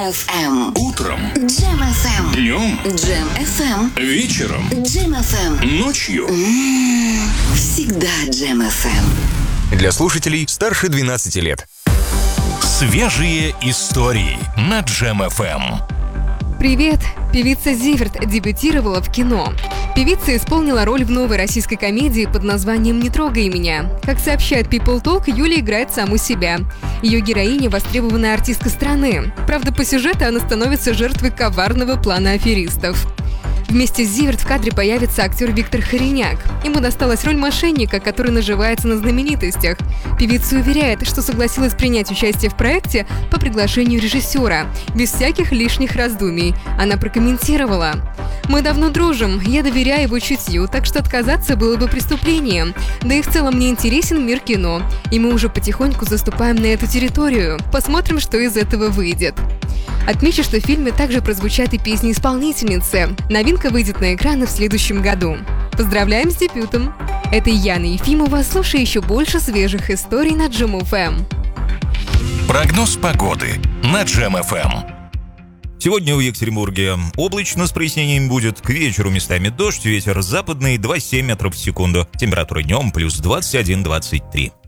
FM. Утром. Jam FM. Днем. Jam FM. Вечером. Jam FM. Ночью. Всегда Jam FM. Для слушателей старше 12 лет. Свежие истории на Jam FM. Привет! Певица Зиверт дебютировала в кино. Певица исполнила роль в новой российской комедии под названием «Не трогай меня». Как сообщает People Talk, Юля играет саму себя. Ее героиня – востребованная артистка страны. Правда, по сюжету она становится жертвой коварного плана аферистов. Вместе с Зиверт в кадре появится актер Виктор Хориняк. Ему досталась роль мошенника, который наживается на знаменитостях. Певица уверяет, что согласилась принять участие в проекте по приглашению режиссера, без всяких лишних раздумий. Она прокомментировала: «Мы давно дружим, я доверяю его чутью, так что отказаться было бы преступлением. Да и в целом мне интересен мир кино, и мы уже потихоньку заступаем на эту территорию. Посмотрим, что из этого выйдет». Отмечу, что в фильме также прозвучат и песни исполнительницы. Новинка выйдет на экраны в следующем году. Поздравляем с дебютом! Это Яна Ефимова. Слушай еще больше свежих историй на Jam FM. Прогноз погоды на Jam FM. Сегодня в Екатеринбурге облачно с прояснением будет. К вечеру местами дождь, ветер западный 2,7 метров в секунду. Температура днем плюс 21-23.